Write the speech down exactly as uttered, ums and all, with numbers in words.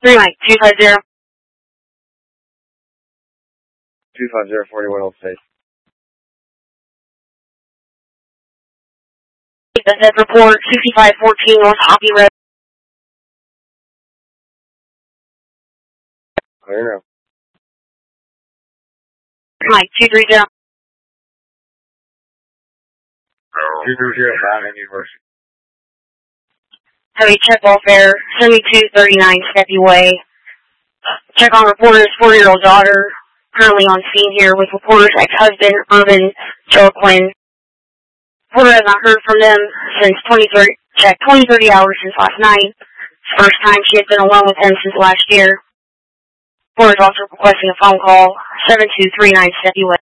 Three Mike, two five zero. two five zero, forty-one Old State. The Z report, sixty-five fourteen North Hoppy Road. Clear now. Mike, two three zero. two three zero, five in University. Heavy check welfare, seventy-two thirty-nine Steppy Way. Check on reporter's four-year-old daughter, currently on scene here with reporter's ex-husband, Urban Joaquin. Reporter has not heard from them since twenty thirty, check twenty, thirty hours since last night. First time she had been alone with him since last year. Reporter is also requesting a phone call, seven two three nine Steppy Way.